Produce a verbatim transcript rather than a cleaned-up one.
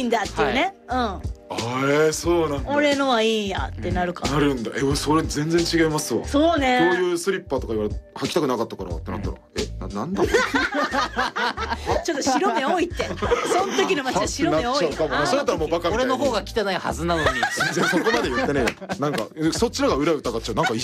んだっていうね、うん、 あえー、そうなんだ。 俺のはいいんやってなるか、 なるんだ。え俺それ全然違いますわ。 そうね、 こういうスリッパとか言われ履きたくなかったからってなったら、えななんだちょっと白目多いってその時の街は白目多い、 それだったらもうバカみたいに俺の方が汚いはずなのに全然そこまで言ってねえよ。なんかそっちの方が裏疑っちゃう。なんか